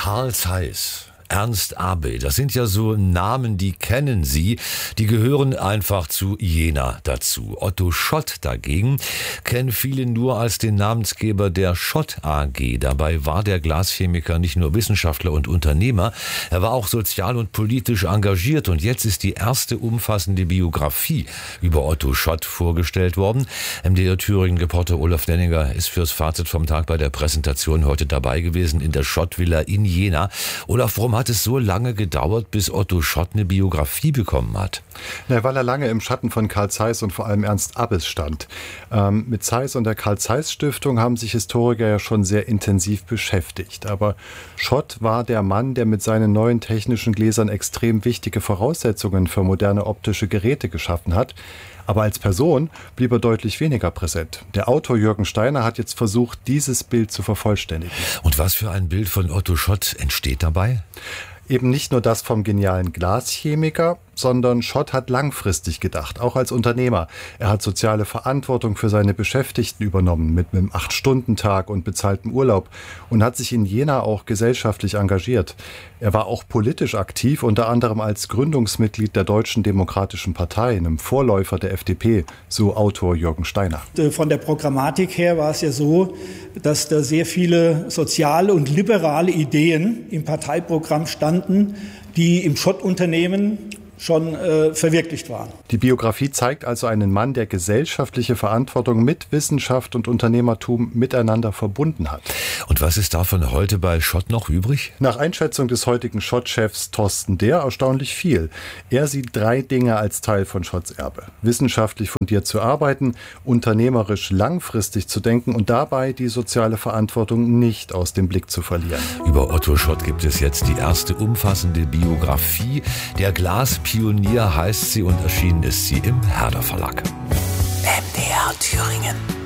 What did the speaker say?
Carl Zeiss, Ernst Abbe, das sind ja so Namen, die kennen Sie, die gehören einfach zu Jena dazu. Otto Schott dagegen kennen viele nur als den Namensgeber der Schott AG. Dabei war der Glaschemiker nicht nur Wissenschaftler und Unternehmer, er war auch sozial und politisch engagiert und jetzt ist die erste umfassende Biografie über Otto Schott vorgestellt worden. MDR Thüringen-Reporter Olaf Denninger ist fürs Fazit vom Tag bei der Präsentation heute dabei gewesen in der Schott-Villa in Jena. Olaf, warum hat es so lange gedauert, bis Otto Schott eine Biografie bekommen hat? Ja, weil er lange im Schatten von Carl Zeiss und vor allem Ernst Abbe stand. Mit Zeiss und der Carl-Zeiss-Stiftung haben sich Historiker ja schon sehr intensiv beschäftigt. Aber Schott war der Mann, der mit seinen neuen technischen Gläsern extrem wichtige Voraussetzungen für moderne optische Geräte geschaffen hat. Aber als Person blieb er deutlich weniger präsent. Der Autor Jürgen Steiner hat jetzt versucht, dieses Bild zu vervollständigen. Und was für ein Bild von Otto Schott entsteht dabei? Eben nicht nur das vom genialen Glaschemiker, sondern Schott hat langfristig gedacht, auch als Unternehmer. Er hat soziale Verantwortung für seine Beschäftigten übernommen, mit einem 8-Stunden-Tag und bezahltem Urlaub und hat sich in Jena auch gesellschaftlich engagiert. Er war auch politisch aktiv, unter anderem als Gründungsmitglied der Deutschen Demokratischen Partei, einem Vorläufer der FDP, so Autor Jürgen Steiner. Von der Programmatik her war es ja so, dass da sehr viele soziale und liberale Ideen im Parteiprogramm standen, die im Schott-Unternehmen schon verwirklicht waren. Die Biografie zeigt also einen Mann, der gesellschaftliche Verantwortung mit Wissenschaft und Unternehmertum miteinander verbunden hat. Und was ist davon heute bei Schott noch übrig? Nach Einschätzung des heutigen Schott-Chefs Thorsten Dehr erstaunlich viel. Er sieht 3 Dinge als Teil von Schotts Erbe. Wissenschaftlich fundiert zu arbeiten, unternehmerisch langfristig zu denken und dabei die soziale Verantwortung nicht aus dem Blick zu verlieren. Über Otto Schott gibt es jetzt die erste umfassende Biografie. Der Glaspionier heißt sie und erschienen ist sie im Herder Verlag. MDR Thüringen.